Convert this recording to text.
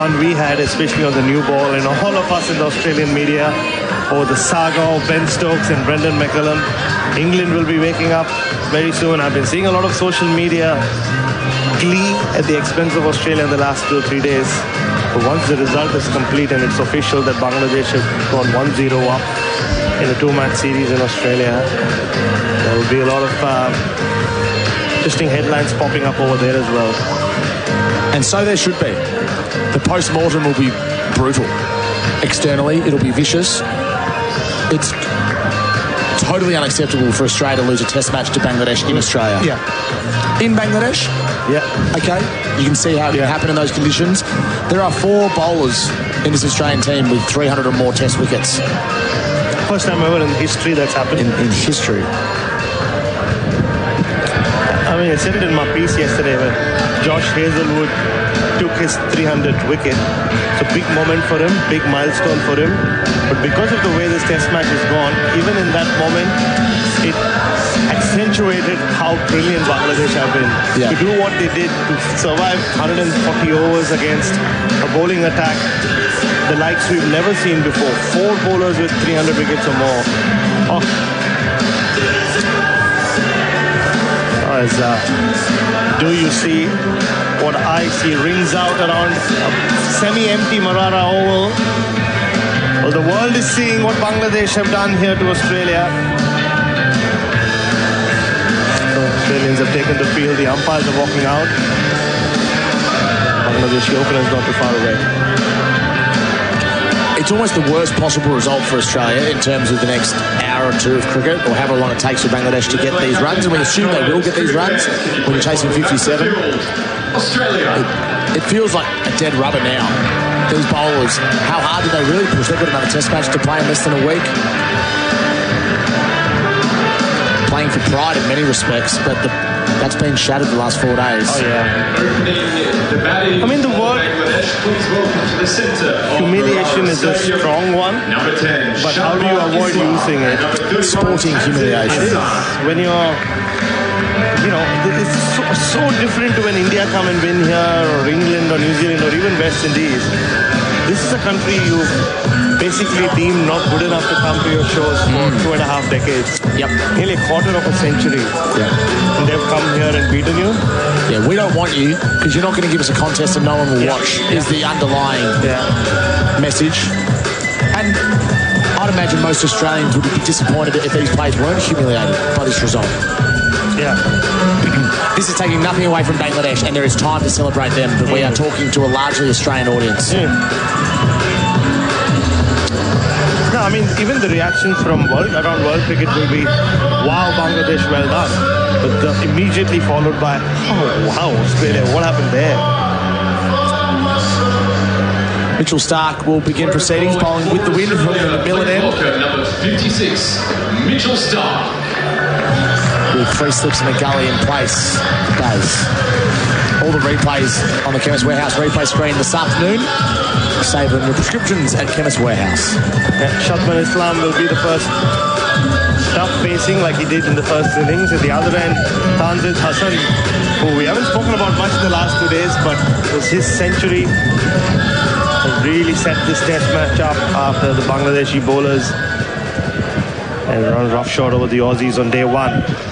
We had, especially on the new ball, and all of us in the Australian media, or the saga of Ben Stokes and Brendan McCullum. England will be waking up very soon. I've been seeing a lot of social media glee at the expense of Australia in the last 2 or 3 days. But once the result is complete and it's official that Bangladesh have gone 1-0 up in a 2-match series in Australia, there will be a lot of interesting headlines popping up over there as well. And so there should be. The post-mortem will be brutal. Externally, it'll be vicious. It's totally unacceptable for Australia to lose a test match to Bangladesh in Australia. Yeah. In Bangladesh? Yeah. Okay. You can see how it can happen in those conditions. There are 4 bowlers in this Australian team with 300 or more test wickets. First time ever in history that's happened. In history. I mean, I said it in my piece yesterday when Josh Hazelwood took his 300th wicket. It's a big moment for him, big milestone for him. But because of the way this test match has gone, even in that moment, it accentuated how brilliant Bangladesh have been. To do what they did, to survive 140 overs against a bowling attack, the likes we've never seen before. 4 bowlers with 300 wickets or more. Do you see what I see rings out around a semi-empty Marara Oval? Well, the world is seeing what Bangladesh have done here to Australia. The Australians have taken the field. The umpires are walking out. Bangladeshi opener is not too far away. It's almost the worst possible result for Australia in terms of the next hour or 2 of cricket, or however long it takes for Bangladesh to get these runs. And we assume they will get these runs when you're chasing 57. It feels like a dead rubber now. These bowlers, how hard did they really push? They've got another test match to play in less than a week. Playing for pride in many respects, but that's been shattered the last 4 days. Oh, yeah. I mean, the word humiliation is a strong one, but how do you avoid using it? Sporting humiliation. It is. When you're, it's so different to when India come and win here, or England, or New Zealand, or even West Indies. This is a country you basically deemed not good enough to come to your shows for 2.5 decades. Yep. Nearly a quarter of a century. Yeah. And they've come here and beaten you. Yeah, we don't want you because you're not going to give us a contest and no one will watch, is the underlying message. And I'd imagine most Australians would be disappointed if these players weren't humiliated by this result. Yeah. This is taking nothing away from Bangladesh, and there is time to celebrate them, but we are talking to a largely Australian audience. No, I mean, even the reactions from around world cricket will be, wow, Bangladesh, well done. But immediately followed by, oh, wow, Australia, what happened there? Mitchell Starc will begin proceedings, bowling with the wind from the middle end. Number 56, Mitchell Starc. With 3 slips in the gully in place. Does. All the replays on the Chemist Warehouse replay screen this afternoon. Save them your prescriptions at Chemist Warehouse. Shadman Islam will be the first tough facing like he did in the first innings. At the other end, Tanzil Hassan, who we haven't spoken about much in the last 2 days, but it was his century that really set this test match up after the Bangladeshi bowlers and run roughshod over the Aussies on day 1.